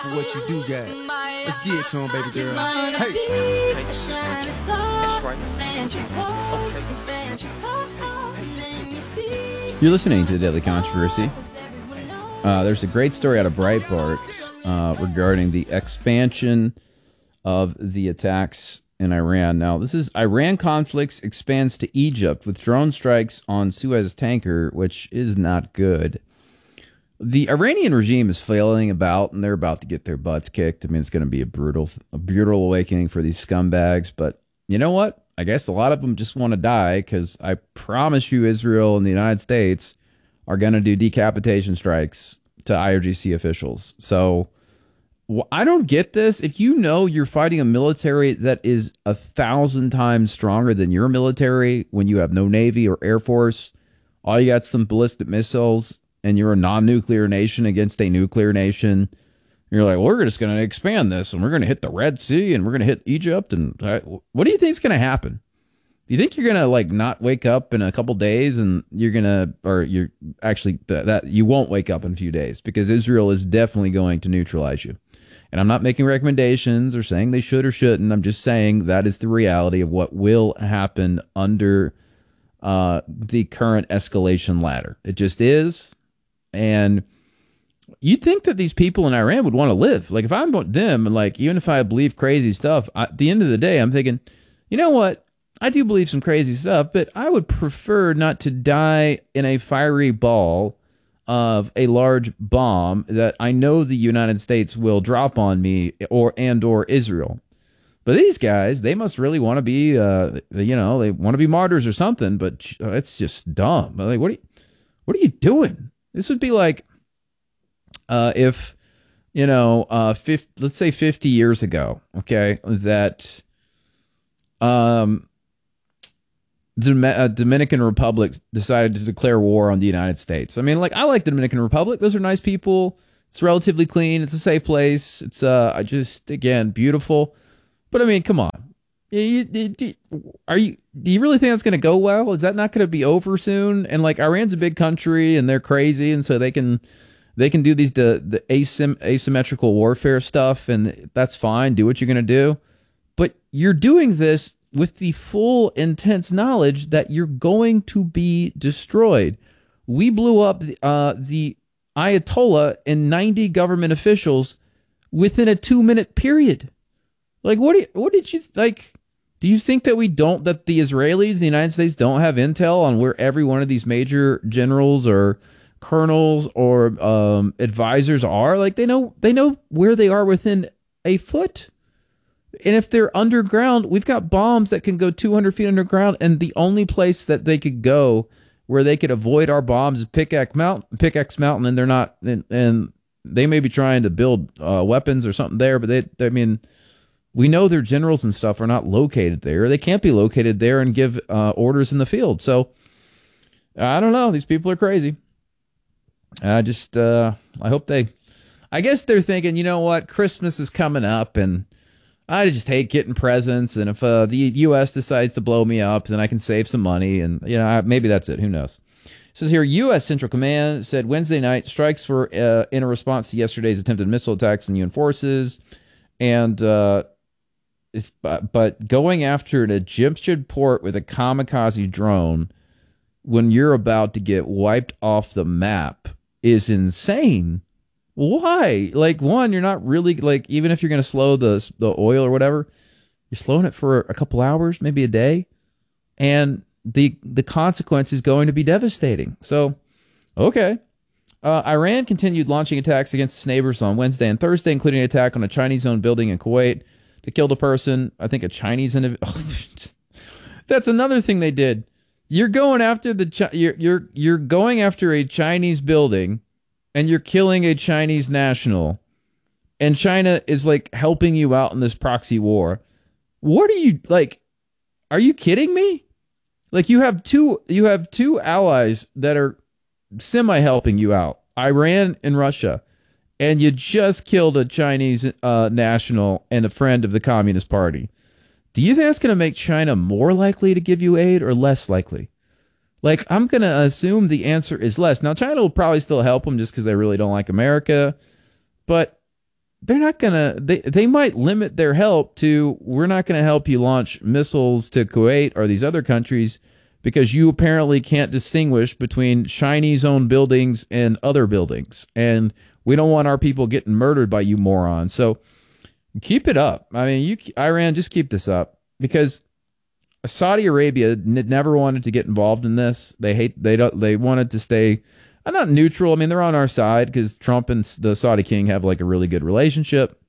for what you do got. Let's get it to him, baby girl. Hey. That's right. You're listening to the Daily Controversy. There's a great story out of Breitbart regarding the expansion of the attacks in Iran. Now, this is Iran conflicts expands to Egypt with drone strikes on Suez tanker, which is not good. The Iranian regime is flailing about, and they're about to get their butts kicked. I mean, it's going to be a brutal awakening for these scumbags. But you know what? I guess a lot of them just want to die, because I promise you, Israel and the United States are going to do decapitation strikes to IRGC officials. So I don't get this. If you know you're fighting a military that is 1,000 times stronger than your military, when you have no Navy or Air Force, all you got some ballistic missiles, and you're a non-nuclear nation against a nuclear nation, you're like, well, we're just going to expand this, and we're going to hit the Red Sea, and we're going to hit Egypt. And what do you think is going to happen? Do you think you're going to not wake up in a couple days, and you're going to, or you're actually that you won't wake up in a few days, because Israel is definitely going to neutralize you. And I'm not making recommendations or saying they should or shouldn't. I'm just saying that is the reality of what will happen under the current escalation ladder. It just is. And you'd think that these people in Iran would want to live. Like, if I'm them, and even if I believe crazy stuff, at the end of the day, I'm thinking, you know what? I do believe some crazy stuff, but I would prefer not to die in a fiery ball of a large bomb that I know the United States will drop on me or Israel. But these guys, they must really want to be, they want to be martyrs or something. But it's just dumb. Like, what are you doing? This would be like if, let's say 50 years ago, okay, that the Dominican Republic decided to declare war on the United States. I mean, I like the Dominican Republic. Those are nice people. It's relatively clean. It's a safe place. It's again, beautiful. But I mean, come on. Do you really think that's going to go well? Is that not going to be over soon? And Iran's a big country, and they're crazy, and so they can do these the asymmetrical warfare stuff, and that's fine. Do what you're going to do, but you're doing this with the full intense knowledge that you're going to be destroyed. We blew up the Ayatollah and 90 government officials within a 2-minute period. What did you like? Do you think that that the Israelis, the United States, don't have intel on where every one of these major generals or colonels or advisors are? They know where they are within a foot. And if they're underground, we've got bombs that can go 200 feet underground, and the only place that they could go where they could avoid our bombs is Pickaxe Mountain, and they're not, and they may be trying to build weapons or something there, but we know their generals and stuff are not located there. They can't be located there and give orders in the field. So I don't know. These people are crazy. I hope I guess they're thinking, you know what? Christmas is coming up, and I just hate getting presents. And if the U.S. decides to blow me up, then I can save some money. And, maybe that's it. Who knows? It says here, U.S. Central Command said Wednesday night strikes were in a response to yesterday's attempted missile attacks on UN forces. And but going after an Egyptian port with a kamikaze drone when you're about to get wiped off the map is insane. Why? One, you're not really, even if you're going to slow the oil or whatever, you're slowing it for a couple hours, maybe a day, and the consequence is going to be devastating. So, okay. Iran continued launching attacks against its neighbors on Wednesday and Thursday, including an attack on a Chinese-owned building in Kuwait that killed a person. I think a Chinese individual. That's another thing they did. You're going after you're going after a Chinese building, and you're killing a Chinese national, and China is helping you out in this proxy war. What are you Are you kidding me? You have two allies that are semi helping you out, Iran and Russia, and you just killed a Chinese national and a friend of the Communist Party. Do you think that's going to make China more likely to give you aid or less likely? I'm going to assume the answer is less. Now, China will probably still help them just because they really don't like America. But they're not gonna. They might limit their help to, we're not gonna help you launch missiles to Kuwait or these other countries because you apparently can't distinguish between Chinese-owned buildings and other buildings, and we don't want our people getting murdered by you morons. So keep it up. I mean, Iran, just keep this up, because Saudi Arabia never wanted to get involved in this. They wanted to stay not neutral. I mean, they're on our side because Trump and the Saudi king have like a really good relationship.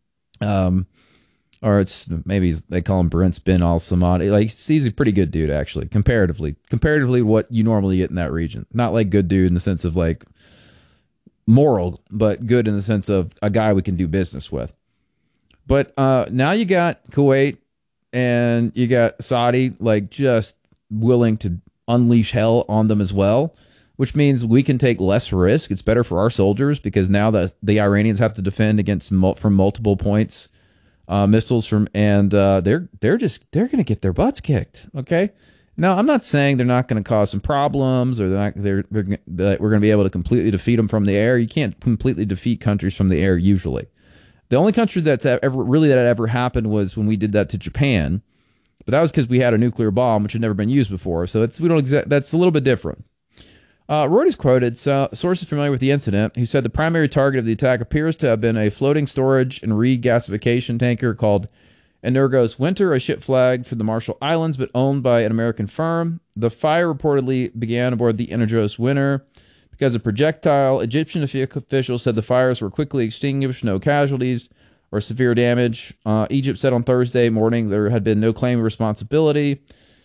Or it's maybe they call him Prince bin al Saudi. Like, he's a pretty good dude, actually, comparatively what you normally get in that region. Not like good dude in the sense of like moral, but good in the sense of a guy we can do business with. But now you got Kuwait and you got Saudi, like, just willing to unleash hell on them as well, which means we can take less risk. It's better for our soldiers because now that the Iranians have to defend against from multiple points, missiles from, and they're going to get their butts kicked. Okay. Now, I'm not saying they're not going to cause some problems, or that we're going to be able to completely defeat them from the air. You can't completely defeat countries from the air usually. The only country that ever happened was when we did that to Japan, but that was because we had a nuclear bomb which had never been used before. So that's a little bit different. Reuters quoted sources familiar with the incident who said the primary target of the attack appears to have been a floating storage and regasification tanker called Energos Winter, a ship flagged for the Marshall Islands but owned by an American firm. The fire reportedly began aboard the Energos Winter because of projectile. Egyptian officials said the fires were quickly extinguished, no casualties or severe damage. Egypt said on Thursday morning there had been no claim of responsibility.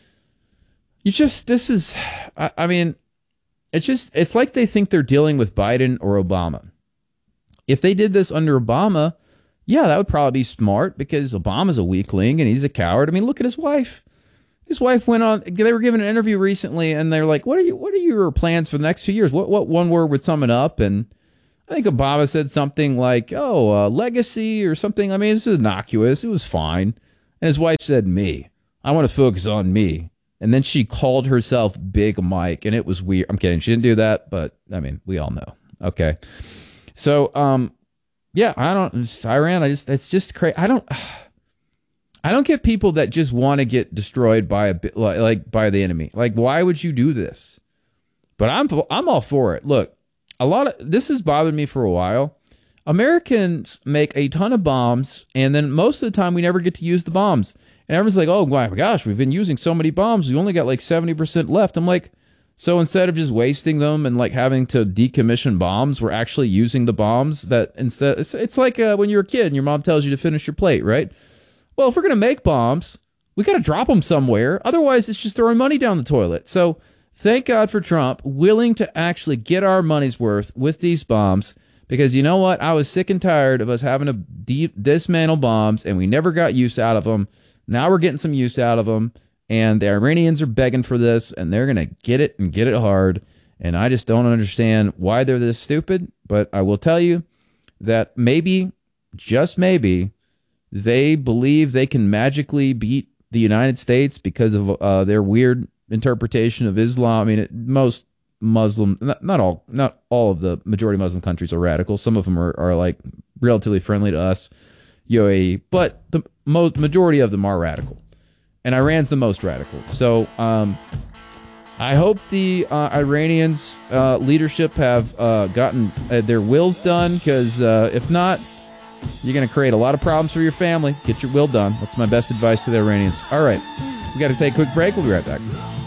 It's like they think they're dealing with Biden or Obama. If they did this under Obama, yeah, that would probably be smart because Obama's a weakling and he's a coward. I mean, look at his wife. His wife went on, they were given an interview recently and they're like, what are your plans for the next 2 years? What one word would sum it up? And I think Obama said something like, legacy or something. I mean, this is innocuous. It was fine. And his wife said, me. I want to focus on me. And then she called herself Big Mike, and it was weird. I'm kidding. She didn't do that, but I mean, we all know. Okay. So, yeah, Iran, it's just crazy. I don't get people that just want to get destroyed by by the enemy. Like, why would you do this? But I'm all for it. Look, this has bothered me for a while. Americans make a ton of bombs, and then most of the time we never get to use the bombs. And everyone's like, oh my gosh, we've been using so many bombs. We only got like 70% left. I'm like, so instead of just wasting them and like having to decommission bombs, we're actually using the bombs that instead. It's like when you're a kid and your mom tells you to finish your plate, right? Well, if we're going to make bombs, we got to drop them somewhere. Otherwise, it's just throwing money down the toilet. So thank God for Trump willing to actually get our money's worth with these bombs. Because you know what? I was sick and tired of us having to dismantle bombs and we never got use out of them. Now we're getting some use out of them, and the Iranians are begging for this, and they're going to get it and get it hard. And I just don't understand why they're this stupid. But I will tell you that maybe, just maybe, they believe they can magically beat the United States because of their weird interpretation of Islam. I mean, most Muslim, not all of the majority Muslim countries are radical. Some of them are like relatively friendly to us. UAE, but the majority of them are radical, and Iran's the most radical. So I hope the Iranians leadership have gotten their wills done, because if not, you're going to create a lot of problems for your family. Get your will done. That's my best advice to the Iranians. All right, we got to take a quick break. We'll be right back.